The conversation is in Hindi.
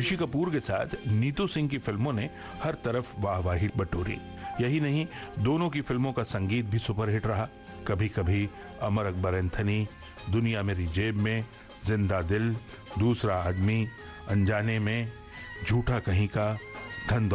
ऋषि कपूर के साथ नीतू सिंह की फिल्मों ने हर तरफ वाहवाही बटोरी। यही नहीं, दोनों की फिल्मों का संगीत भी सुपरहिट रहा। कभी कभी, अमर अकबर एंथनी, दुनिया मेरी जेब में, जिंदा दिल, दूसरा आदमी, अनजाने में, झूठा कहीं का, धन